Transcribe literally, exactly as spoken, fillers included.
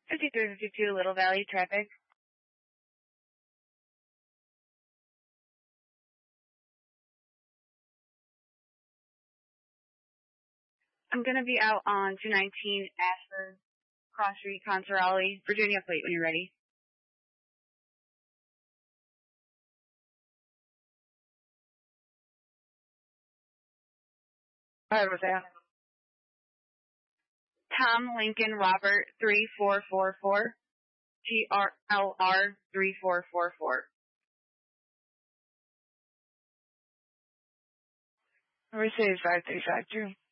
fifty-three fifty-two Little Valley traffic. I'm going to be out on two nineteen Ashford, Cross Street, Concert Alley, Virginia plate when you're ready. All right, what's that? Tom Lincoln Robert three four four four. G R L R three four four four. Let me say five three five two.